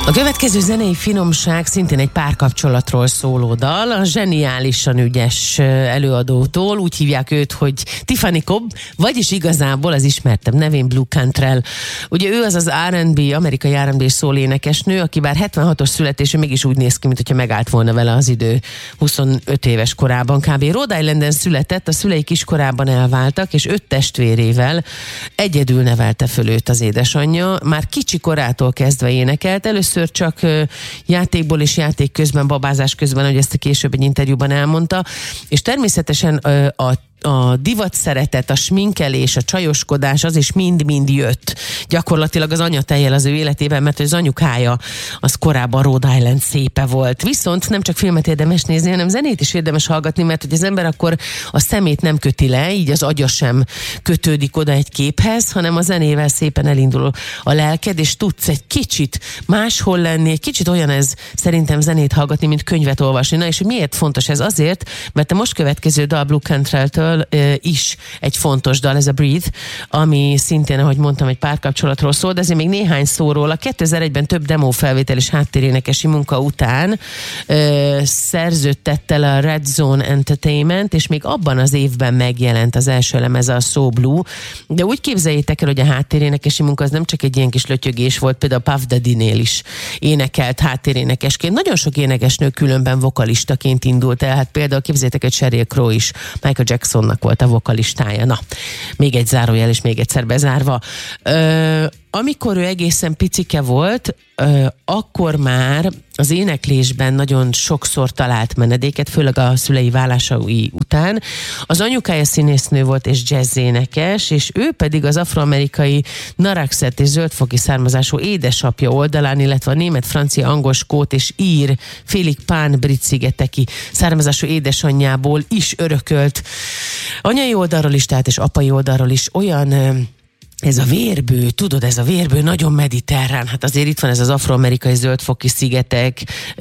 A következő zenei finomság szintén egy párkapcsolatról szóló dal, a zseniálisan ügyes előadótól, úgy hívják őt, hogy Tiffany Cobb, vagyis igazából az ismertebb nevén Blu Cantrell. Ugye ő az R&B, amerikai R&B szól énekesnő, aki bár 76-os születésű, mégis úgy néz ki, mintha megállt volna vele az idő 25 éves korában kb. Rhode Islanden született, a szülei kiskorában elváltak, és 5 testvérével egyedül nevelte föl őt az édesanyja. Már kicsi korától kezdve énekelt, először csak játékból és játék közben, babázás közben, ahogy ezt a később egy interjúban elmondta, és természetesen a divat szeretet, a sminkelés, a csajoskodás, az is mind-mind jött. Gyakorlatilag az anyatejjel az ő életében, mert az anyukája az korábban Rhode Island szépe volt. Viszont nem csak filmet érdemes nézni, hanem zenét is érdemes hallgatni, mert hogy az ember akkor a szemét nem köti le, így az agya sem kötődik oda egy képhez, hanem a zenével szépen elindul a lelked, és tudsz egy kicsit máshol lenni, egy kicsit olyan ez szerintem zenét hallgatni, mint könyvet olvasni. Na és miért fontos ez? Azért, mert a most következő dal Blu Cantrell-től is egy fontos dal, ez a Breathe, ami szintén, ahogy mondtam, egy párkapcsolatról szól, de azért még néhány szóról. A 2001-ben több demófelvétel és háttérénekesi munka után szerződtett el a Red Zone Entertainment, és még abban az évben megjelent az első lemeze, a So Blue, de úgy képzeljétek el, hogy a háttérénekesi munka az nem csak egy ilyen kis lötyögés volt, például Puff Daddy-nél is énekelt háttérénekesként. Nagyon sok énekesnő különben vokalistaként indult el, hát például képzeljétek, egy Sheryl Crow is, Michael Jacksonnak volt a vokalistája. Na, még egy zárójel, és még egyszer bezárva. Amikor ő egészen picike volt, akkor már az éneklésben nagyon sokszor talált menedéket, főleg a szülei válásai után. Az anyukája színésznő volt és jazzénekes, és ő pedig az afroamerikai Narragansett és zöldfoki származású édesapja oldalán, illetve a német, francia, angol, skót és ír, félig pán brit-szigeteki származású édesanyjából is örökölt. Anyai oldalról is, tehát és apai oldalról is olyan... Ez a vérbő, tudod, ez a vérbő nagyon mediterrán, hát azért itt van ez az afroamerikai zöldfoki szigetek,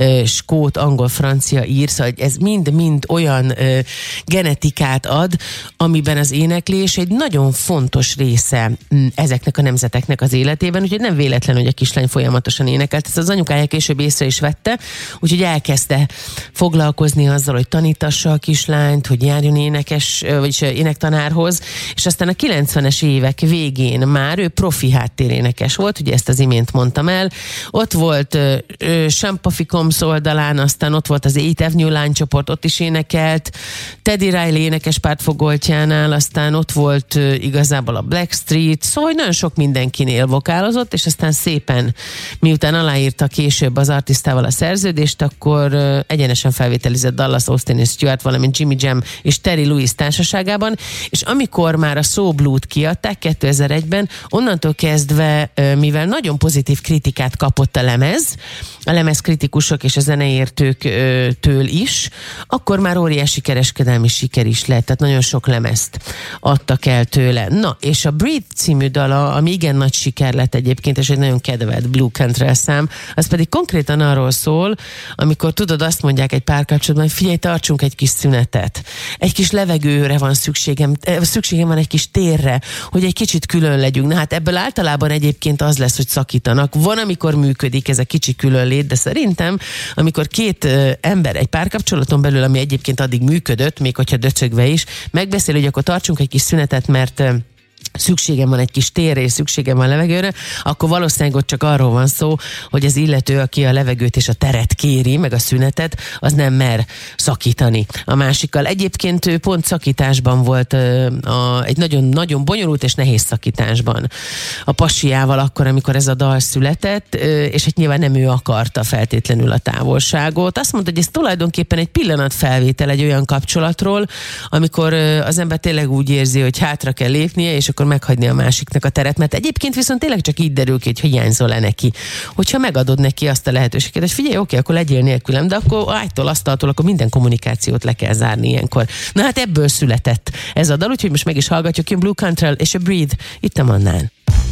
skót, angol, francia, ír, szóval ez mind-mind olyan genetikát ad, amiben az éneklés egy nagyon fontos része ezeknek a nemzeteknek az életében, úgyhogy nem véletlen, hogy a kislány folyamatosan énekelt. Ezt az anyukája később észre is vette, úgyhogy elkezdte foglalkozni azzal, hogy tanítassa a kislányt, hogy járjon vagyis énektanárhoz, és aztán a 90-es évek végén már ő profi háttérénekes volt, ugye ezt az imént mondtam el. Ott volt Sean Puffy Combs oldalán, aztán ott volt az 8th Avenue lánycsoport, ott is énekelt, Teddy Riley énekes pártfogoltjánál, aztán ott volt igazából a Blackstreet, szóval nagyon sok mindenkinél vokálozott, és aztán szépen, miután aláírta később az artistával a szerződést, akkor egyenesen felvételizett Dallas Austin és Stewart, valamint Jimmy Jam és Terry Lewis társaságában, és amikor már a So Blue-t kiadták 2001-ben, onnantól kezdve, mivel nagyon pozitív kritikát kapott a lemezkritikusok és a zeneértőktől is, akkor már óriási kereskedelmi siker is lett, tehát nagyon sok lemezt adtak el tőle. Na, és a Breathe című dala, ami igen nagy siker lett egyébként, és egy nagyon kedvelt Blu Cantrell szám, az pedig konkrétan arról szól, amikor tudod, azt mondják egy párkapcsolatban, hogy figyelj, tartsunk egy kis szünetet. Egy kis levegőre van szükségem van egy kis térre, hogy egy kicsit külön legyünk. Na hát ebből általában egyébként az lesz, hogy szakítanak. Van, amikor működik ez a kicsi különlét, de szerintem, amikor két ember egy párkapcsolaton belül, ami egyébként addig működött, még hogyha döcögve is, megbeszél, hogy akkor tartsunk egy kis szünetet, mert szükségem van egy kis térre, és szükségem van levegőre, akkor valószínűleg ott csak arról van szó, hogy az illető, aki a levegőt és a teret kéri, meg a szünetet, az nem mer szakítani a másikkal. Egyébként ő pont szakításban volt, egy nagyon-nagyon bonyolult és nehéz szakításban a pasiával akkor, amikor ez a dal született, és hát nyilván nem ő akarta feltétlenül a távolságot. Azt mondta, hogy ez tulajdonképpen egy pillanatfelvétel egy olyan kapcsolatról, amikor az ember tényleg úgy érzi, hogy hátra kell lépnie, és akkor meghagyni a másiknak a teret, mert egyébként viszont tényleg csak így derül ki, hogy hiányzol-e neki. Hogyha megadod neki azt a lehetőséget, hogy figyelj, oké, akkor legyél nélkülem, de akkor ágytól, asztaltól, akkor minden kommunikációt le kell zárni ilyenkor. Na hát ebből született ez a dal, úgyhogy most meg is hallgatjuk, Blu Cantrell és a Breathe itt a Mannán.